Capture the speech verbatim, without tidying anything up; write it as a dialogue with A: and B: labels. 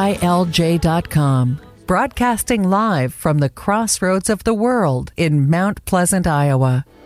A: I L J dot com, broadcasting live from the crossroads of the world in Mount Pleasant, Iowa.